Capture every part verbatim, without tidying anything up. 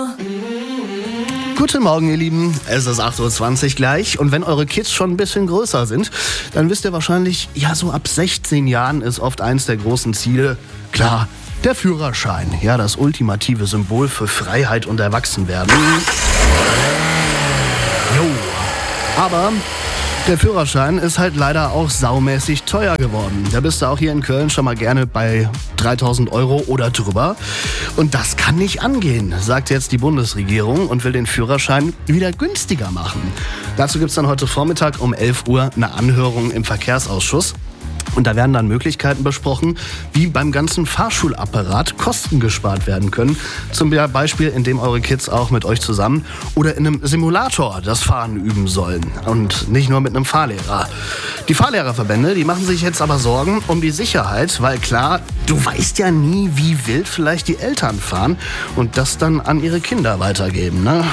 Guten Morgen, ihr Lieben. Es ist acht Uhr zwanzig gleich und wenn eure Kids schon ein bisschen größer sind, dann wisst ihr wahrscheinlich, ja, so ab sechzehn Jahren ist oft eins der großen Ziele, klar, der Führerschein. Ja, das ultimative Symbol für Freiheit und Erwachsenwerden. Jo. Aber der Führerschein ist halt leider auch saumäßig teuer geworden. Da bist du auch hier in Köln schon mal gerne bei dreitausend Euro oder drüber. Und das kann nicht angehen, sagt jetzt die Bundesregierung und will den Führerschein wieder günstiger machen. Dazu gibt es dann heute Vormittag um elf Uhr eine Anhörung im Verkehrsausschuss. Und da werden dann Möglichkeiten besprochen, wie beim ganzen Fahrschulapparat Kosten gespart werden können. Zum Beispiel, indem eure Kids auch mit euch zusammen oder in einem Simulator das Fahren üben sollen. Und nicht nur mit einem Fahrlehrer. Die Fahrlehrerverbände, die machen sich jetzt aber Sorgen um die Sicherheit, weil klar, du weißt ja nie, wie wild vielleicht die Eltern fahren und das dann an ihre Kinder weitergeben, ne?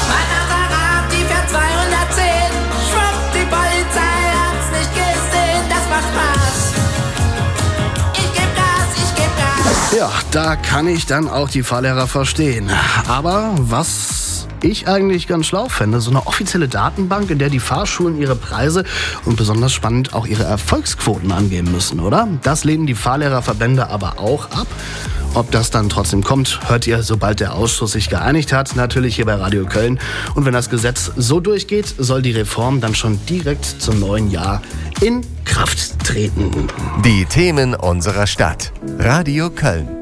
Ja, da kann ich dann auch die Fahrlehrer verstehen. Aber was ich eigentlich ganz schlau fände, so eine offizielle Datenbank, in der die Fahrschulen ihre Preise und besonders spannend auch ihre Erfolgsquoten angeben müssen, oder? Das lehnen die Fahrlehrerverbände aber auch ab. Ob das dann trotzdem kommt, hört ihr, sobald der Ausschuss sich geeinigt hat, natürlich hier bei Radio Köln. Und wenn das Gesetz so durchgeht, soll die Reform dann schon direkt zum neuen Jahr in Kraft treten. Die Themen unserer Stadt. Radio Köln.